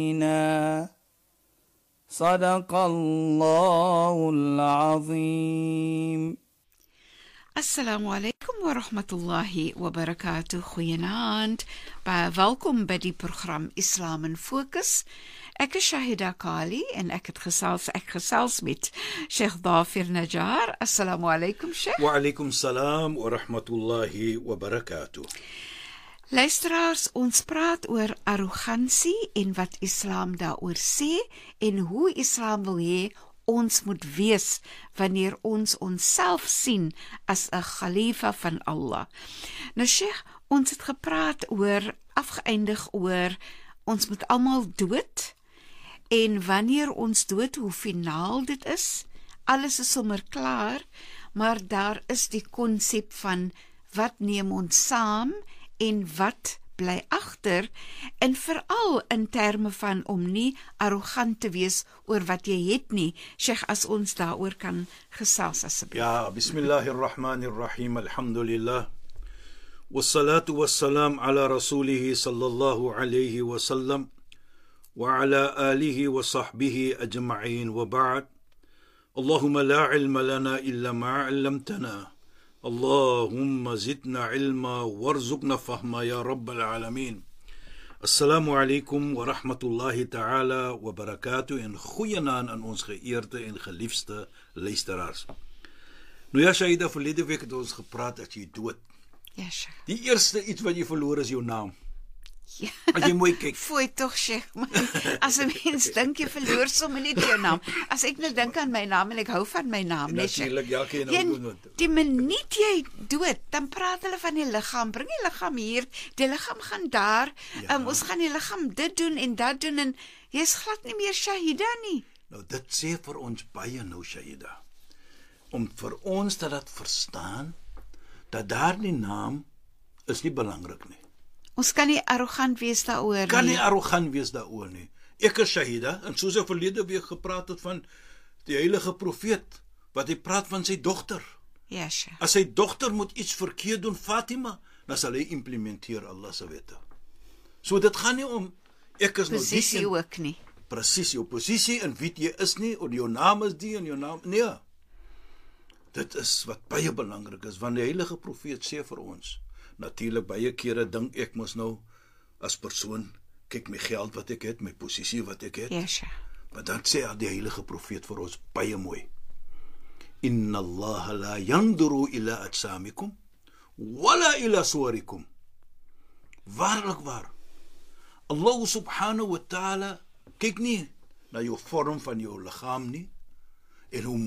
صدق الله العظيم. Assalamu alaikum wa rahmatullahi wa barakatuh. Goeienaand. Welkom by die program Islam in Fokus. Ek is Shahida Kali en ek gesels met Sheikh Dhafir Najjar. Assalamu alaikum, Sheikh. Wa alaikum salam wa rahmatullahi wa barakatuh. Luisteraars, ons praat oor arrogansie en wat Islam daaroor sê en hoe Islam wil hê ons moet wees wanneer ons onsself sien as 'n khalifa van Allah. Nou Sheikh, ons het afgeëindig oor ons moet almal dood en wanneer ons dood, hoe finaal dit is. Alles is sommer klaar, maar daar is die konsep van wat neem ons saam en wat bly agter, en veral in terme van om nie arrogant te wees oor wat jy het nie. Sheikh, as ons daaroor kan gesels asseblief. Ja, bismillahirrahmanirrahim, alhamdulillah. Wassalatu wassalam ala rasulihi sallallahu alayhi wa sallam wa ala alihi wa sahbihi ajma'in wa ba'd. Allahumma la ilma lana illa ma 'allamtana. Allahumma zidna ilma warzuqna fahma ya rabbal alamin. Assalamu alaikum wa rahmatullahi ta'ala wa barakatuh, en goeienaand aan ons geëerde en geliefde luisteraars. Nou ja, Shaida, verlede week het ons gepraat dat jy dood. Ja, Sheikh. Die eerste iets wat jy verloor is jou naam. Ja. As jy mooi kyk. Fooi tog, Sheikh. As 'n mens dink jy verloor sommer nie jou naam. As ek nou dink aan my naam en ek hou van my naam, net Sheikh. Natuurlik, ja, ken nou. Die minuut jy dood, dan praat hulle van die liggaam. Bring die liggaam hier, die liggaam gaan daar. Ja. Ons gaan die liggaam dit doen en dat doen en jy's glad nie meer Shahida nie. Nou dit sê vir ons baie nou, Shaida. Om vir ons te laat verstaan dat daardie naam is nie belangrik nie. Ons kan nie arrogant wees daaroor Kan nie. nie arrogant wees daaroor nie. Ek is Shahida, en soos ek verlede week gepraat het van die heilige profeet, wat hy praat van sy dogter. Ja, Sheikh. As sy dogter moet iets verkeerd doen, Fatima, dan sal hy implementeer Allah se wette. So dit gaan nie om ek is Posisie nou ook nie. presies jou posisie en wie jy is nie, of jou naam is die en jou naam, nee. Dit is wat baie belangrik is, want die heilige profeet sê vir ons, natuurlik baie kere dink ek mos nou as persoon, kyk my geld wat ek het, my posisie wat ek het. Ja, Sheikh. Maar dan sê die heilige profeet vir ons baie mooi. Inna Allah la yanduru ila ajsamikum wala ila suwarikum. Waarlik waar. Allah subhanahu wa ta'ala kyk nie na jou vorm van jou liggaam nie, en hoe